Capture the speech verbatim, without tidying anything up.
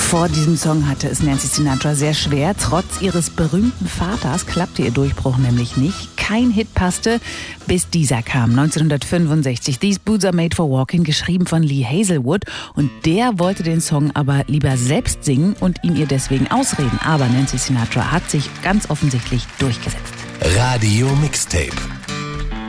Vor diesem Song hatte es Nancy Sinatra sehr schwer. Trotz ihres berühmten Vaters klappte ihr Durchbruch nämlich nicht. Kein Hit passte, bis dieser kam, neunzehnhundertfünfundsechzig. These Boots Are Made for Walking, geschrieben von Lee Hazelwood. Und der wollte den Song aber lieber selbst singen und ihm ihr deswegen ausreden. Aber Nancy Sinatra hat sich ganz offensichtlich durchgesetzt. Radio Mixtape.